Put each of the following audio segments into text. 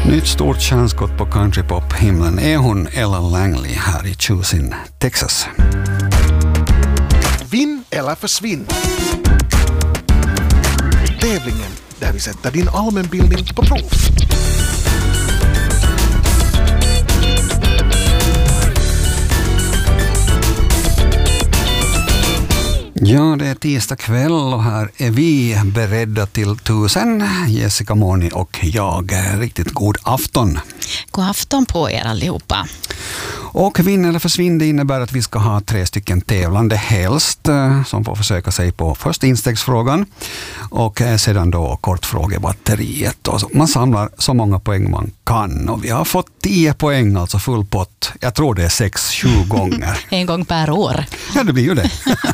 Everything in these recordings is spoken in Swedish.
Nytt stort kärnskott på countrypop-himlen är hon Ella Langley här i Choosing, Texas. Vinn eller försvinn. Tävlingen där vi sätter din allmänbildning på prov. Ja, det är tisdag kväll och här är vi beredda till 1000. Jessica Moni och jag. Riktigt god afton. God afton på er allihopa. Och vinn eller försvinn, det innebär att vi ska ha 3 stycken tävlande helst som får försöka sig på först instegsfrågan och sedan då kortfrågebatteriet. Och man samlar så många poäng man kan och vi har fått 10 poäng, alltså full pott. Jag tror det är 6-7 gånger. En gång per år. Ja, det blir ju det.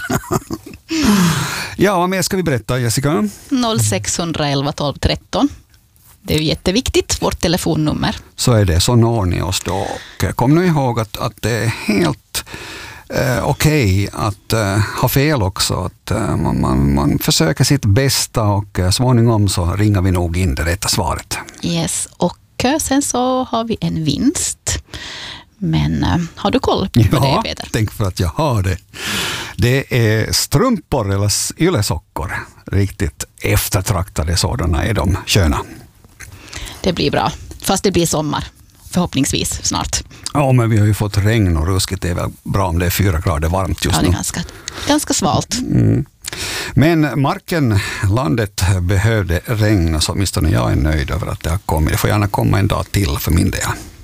Ja, vad mer ska vi berätta, Jessica? 0611 12 13. Det är ju jätteviktigt, vårt telefonnummer. Så är det, så når ni oss då. Och kom nu ihåg att det är helt okej att ha fel också. Att man försöker sitt bästa och småningom så ringer vi nog in det rätta svaret. Yes, och sen så har vi en vinst. Men har du koll på det, Peter? Ja, tänk för att jag har det. Det är strumpor eller yllesockor. Riktigt eftertraktade sådana är de sköna. Det blir bra. Fast det blir sommar. Förhoppningsvis snart. Ja, men vi har ju fått regn och ruskigt. Det är väl bra om det är 4 grader varmt just nu. Ja, det är ganska svalt. Mm. Men marken, landet behövde regn, så åtminstone jag är nöjd över att det har kommit. Det får gärna komma en dag till för min del.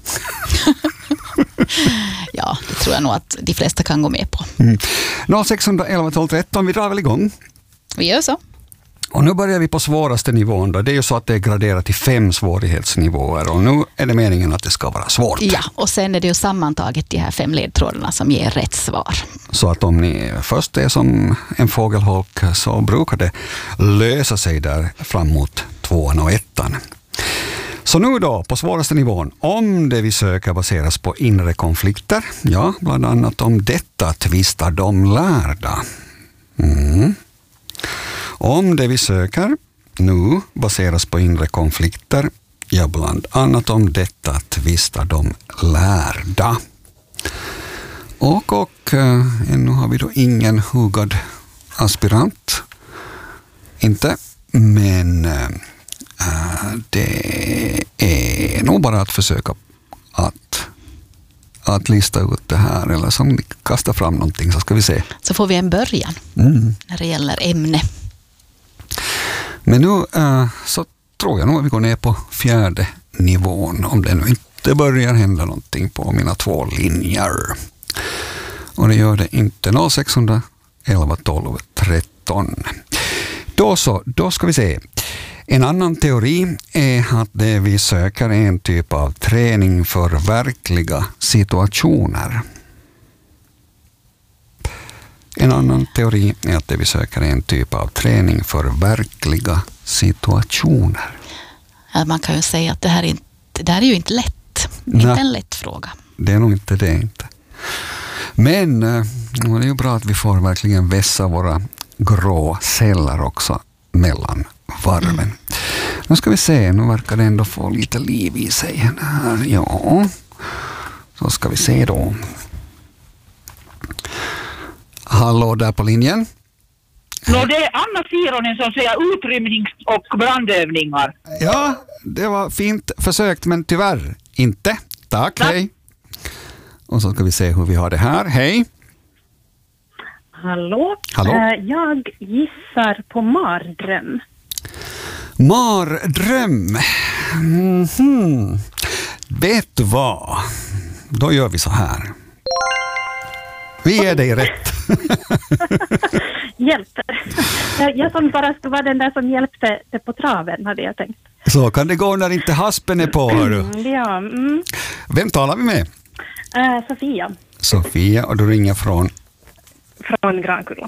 Ja, det tror jag nog att de flesta kan gå med på. 0611 12 13, vi drar väl igång. Vi gör så. Och nu börjar vi på svåraste nivån då. Det är ju så att det är graderat till 5 svårighetsnivåer och nu är det meningen att det ska vara svårt. Ja, och sen är det ju sammantaget de här 5 ledtrådarna som ger rätt svar. Så att om ni först är som en fågelholk så brukar det lösa sig där fram mot 2 och 1. Så nu då, på svåraste nivån, om det vi söker baseras på inre konflikter, ja, bland annat om detta tvistar de lärda. Om det vi söker nu baseras på inre konflikter, ja, bland annat om detta tvistar de lärda. Och ännu har vi då ingen hugad aspirant. Inte, men det är nog bara att försöka att lista ut det här, eller som ni kastar fram någonting så ska vi se. Så får vi en början när det gäller ämne. Men nu så tror jag nog att vi går ner på 4:e nivån om det nu inte börjar hända någonting på mina 2 linjer. Och det gör det inte. 0611 12 13. Då ska vi se. En annan teori är att det vi söker är en typ av träning för verkliga situationer. En annan teori är att det vi söker är en typ av träning för verkliga situationer. Ja, man kan ju säga att det här är ju inte lätt. Inte en lätt fråga. Det är nog inte det. Inte. Men det är ju bra att vi får verkligen vässa våra grå celler också mellan varven. Nu ska vi se, nu verkar det ändå få lite liv i sig här. Ja, så ska vi se då. Hallå där på linjen. Det är Anna Sironen som säger utrymnings- och brandövningar. Ja, det var fint försökt men tyvärr inte. Tack, hej. Och så ska vi se hur vi har det här. Hej. Hallå. Jag gissar på mardröm. Mardröm. Vet du vad? Då gör vi så här. Vi ger dig rätt. Hjälper. Jag som bara skulle vara den där som hjälpte på traven, hade jag tänkt. Så kan det gå när inte haspen är på, hör du. Ja. Vem talar vi med? Sofia. Sofia, och du ringer från? Från Grankulla.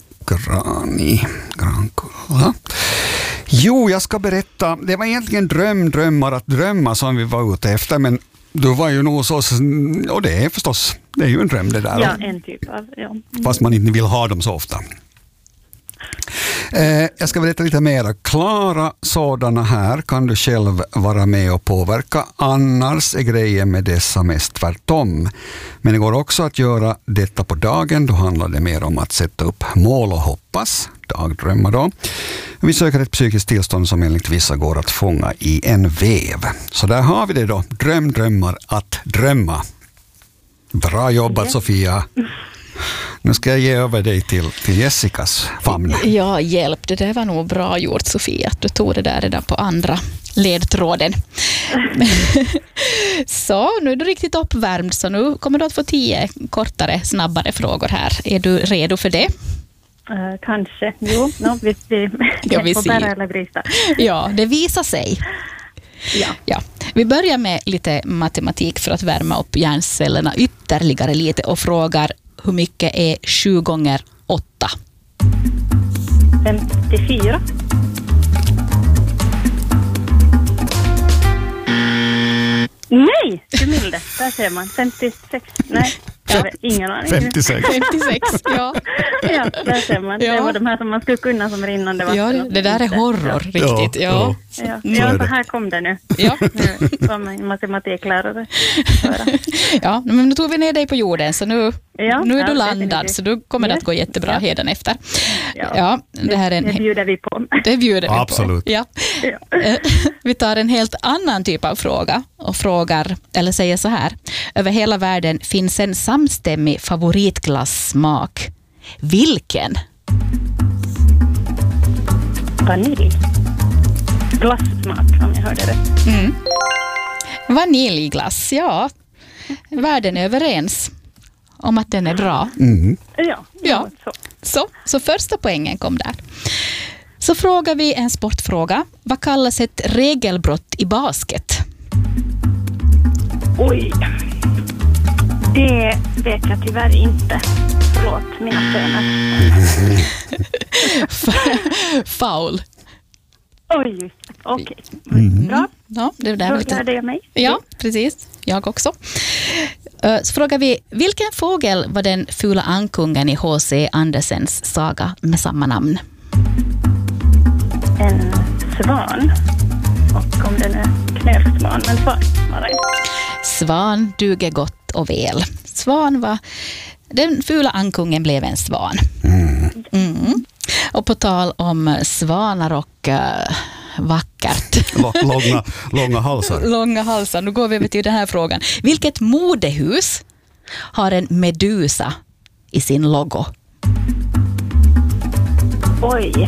Grankulla. Jo, jag ska berätta. Det var egentligen drömmar att drömma som vi var ute efter, men du var ju nog så, och det är förstås, det är ju en dröm det där. Ja, en typ av, ja. Fast man inte vill ha dem så ofta. Jag ska berätta lite mer. Klara sådana här kan du själv vara med och påverka. Annars är grejen med dessa mest tvärtom. Men det går också att göra detta på dagen. Då handlar det mer om att sätta upp mål och hoppas. Dagdrömmar då. Vi söker ett psykiskt tillstånd som enligt vissa går att fånga i en väv. Så där har vi det då. Drömmar att drömma. Bra jobbat, Sofia. Nu ska jag ge över dig till Jessicas famn. Ja, hjälp. Det där var nog bra gjort, Sofia. Du tog det där redan på andra ledtråden. Så, nu är du riktigt uppvärmd. Så nu kommer du att få 10 kortare, snabbare frågor här. Är du redo för det? Kanske. Jo, vi får bära eller brista. Ja, det visar sig. Ja. Vi börjar med lite matematik för att värma upp hjärncellerna ytterligare lite och frågar hur mycket är 7 gånger 8? 54. Nej, du milde. Där ser man. 56. Nej, jag har ingen aning. 56. 56, ja. Ja, där ser man. Ja. Det var de här som man skulle kunna som rinnande vatten. Ja, det där är horror, riktigt. Ja. Ja, så här kom det nu. Ja. Nu var min matematiklärare. Ja, men nu tog vi ner dig på jorden, så nu är du landad, definitivt. så du kommer det att gå jättebra efter. Ja, det här är det bjuder vi på. Det bjuder vi på. Absolut. Ja. Vi tar en helt annan typ av fråga och frågar, eller säger så här: över hela världen finns en samstämmig favoritglassmak. Vilken? Vanilj. Glassmak, om jag hörde det. Vaniljglass, ja. Världen är överens om att den är bra. Ja. Så första poängen kom där. Så frågar vi en sportfråga. Vad kallas ett regelbrott i basket? Oj. Det vet jag tyvärr inte. Förlåt, mina söner. Foul. Oj, okej. Bra. Ja, det är där Då lite. lärde jag mig. Ja, precis. Jag också. Så frågar vi, vilken fågel var den fula ankungen i H.C. Andersens saga med samma namn? En svan. Och om den är knölsvan, men svan var det. Svan duger gott och väl. Svan var... Den fula ankungen blev en svan. Och på tal om svanar och vackert. Långa halsar. Långa halsar. Nu går vi över till den här frågan. Vilket modehus har en medusa i sin logo? Oj.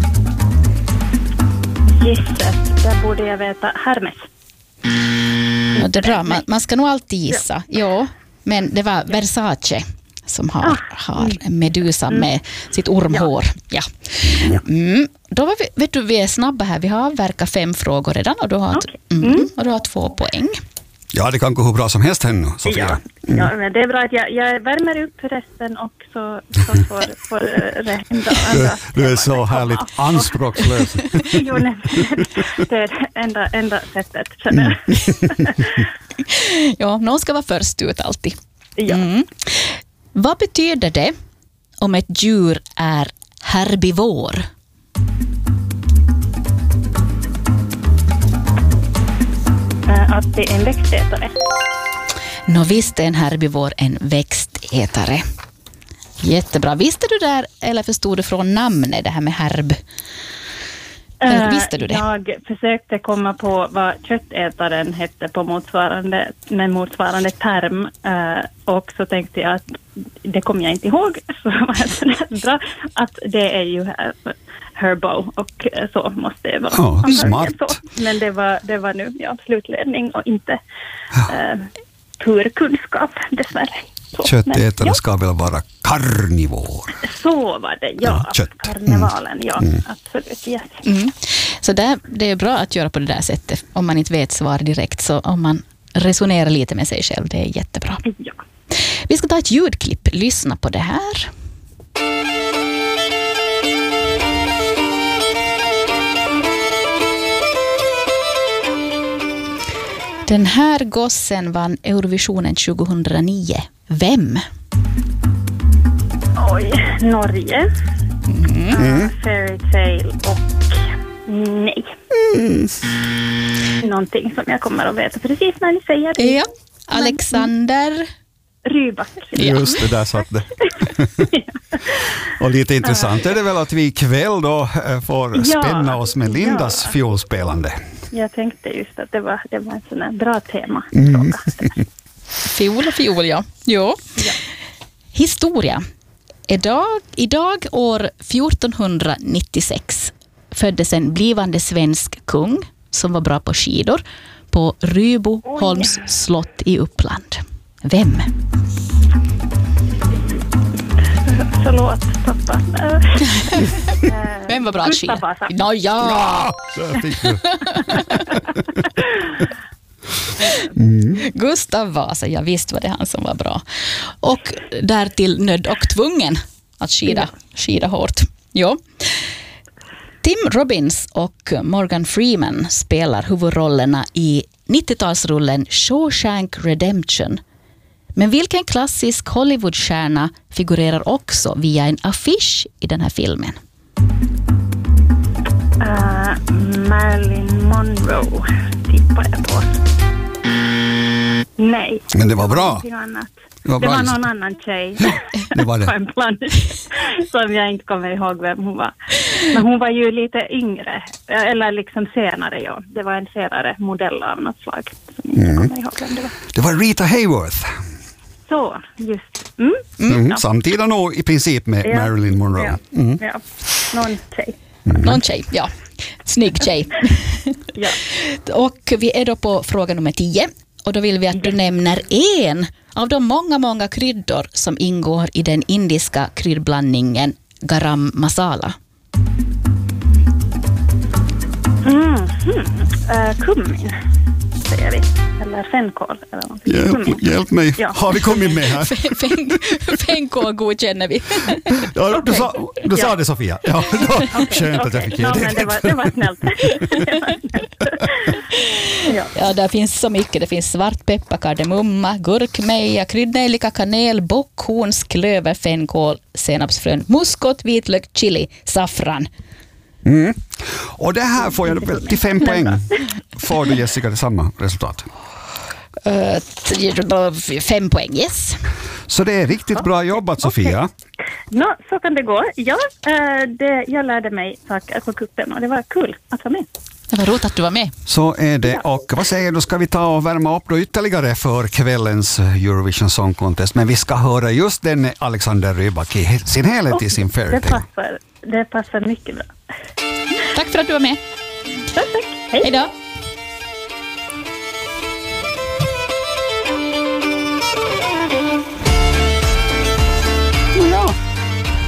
Gisset, där borde jag veta. Hermes. Ja, det är bra. Man ska nog alltid gissa. Ja, men det var Versace som har medusan med sitt ormhår. Ja. Då var vi är snabba här. Vi har avverkat 5 frågor redan och du har 2 poäng. Ja, det kan gå hur bra som helst ännu, Sofia. Ja, men det är bra att jag värmer upp resten och så får resten. Du är så härligt anspråkslös. Jo, nej, det är enda sättet, känner jag. Ja, någon ska vara först ut alltid. Ja. Vad betyder det om ett djur är herbivor? Att det är en växtätare. Visst är en herbivor en växtätare. Jättebra. Visste du där, eller förstod du från namnet det här med herb? Eller visste du det? Jag försökte komma på vad köttätaren hette på motsvarande term. Och så tänkte jag att det kommer jag inte ihåg. Så var jag så bra att det är ju herbo och så måste det vara. Ja, smart. Så. Men det var nu slutledning och inte pur kunskap dessvärre. Köttätare ska väl vara karnivor. Så var det, kött. Karnevalen, absolut. Yes. Så det är bra att göra på det där sättet. Om man inte vet svar direkt, så om man resonerar lite med sig själv, det är jättebra. Ja. Vi ska ta ett ljudklipp. Lyssna på det här. Den här gossen vann Eurovisionen 2009. Vem? Oj, Norge. Fairy Tale och nej. Någonting som jag kommer att veta precis när ni säger det. Ja, Alexander Rybak. Just det, där satt det. Och lite intressant är det väl att vi ikväll då får spänna oss med Lindas fiolspelande. Jag tänkte just att det var en sån här bra tema. Fiol, ja. Jo. Ja. Historia. Idag år 1496 föddes en blivande svensk kung som var bra på skidor på Ryboholms slott i Uppland. Vem? Förlåt, pappa. Vem var bra att skida? Gustav Vasa. Ja! Så fick du. Gustav Vasa, jag visste var det han som var bra. Och därtill nödd och tvungen att skida hårt. Jo. Tim Robbins och Morgan Freeman spelar huvudrollerna i 90-talsrullen Shawshank Redemption. Men vilken klassisk Hollywoodstjärna figurerar också via en affisch i den här filmen? Marilyn Monroe tippar jag på. Nej. Men det var bra. Det var någon annan tjej. Det var det. På en plansch som jag inte kommer ihåg vem hon var. Men hon var ju lite yngre. Eller liksom senare, ja. Det var en senare modell av något slag. Som jag inte kommer ihåg vem det var. Det var Rita Hayworth. Så, just. Ja. Samtida nog i princip med Marilyn Monroe. Ja. Någon tjej. Någon tjej, ja. Snygg tjej. Ja. Och vi är då på fråga nummer 10. Och då vill vi att du nämner en av de många kryddor som ingår i den indiska kryddblandningen garam masala. Kummin, säger vi. Eller fänkål. Hjälp mig. Ja. Har vi kommit med här? Fänkål godkänner vi. Ja, du sa det, Sofia. Ja, skönt att jag fick göra det. Det var snällt. Ja, där finns så mycket. Det finns svartpeppar, kardemumma, gurkmeja, kryddnejlika, kanel, bockhorns, klöver, fänkål, senapsfrön, muskot, vitlök, chili, saffran. Och det här får jag väl till 5 poäng. Får du, Jessica, det samma resultat? 5 poäng, yes. Så det är riktigt bra jobbat, Sofia. Så kan det gå. Ja, jag lärde mig saker på kuppen och det var kul att vara med. Det var roligt att du var med. Så är det. Och vad säger du, ska vi ta och värma upp då ytterligare för kvällens Eurovision Song Contest? Men vi ska höra just den Alexander Rybak i sin helhet i sin Fairy Tale. Det passar mycket bra. Tack för att du var med. Tack. Hej. Hej då.